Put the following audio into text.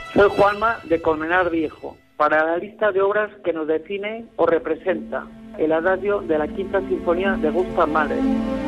Soy Juanma de Colmenar Viejo. Para la lista de obras que nos define o representa el adagio de la Quinta Sinfonía de Gustav Mahler.